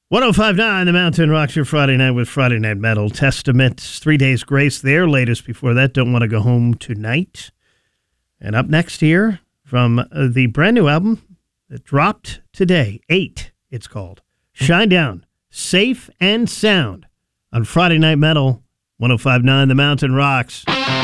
1059 The Mountain rocks your Friday night with Friday Night Metal. Testament, 3 Days Grace, their latest before that, Don't Want to Go Home Tonight. And up next here from the brand new album that dropped today, 8, it's called. Shinedown, Safe and Sound on Friday Night Metal. 1059 The Mountain rocks.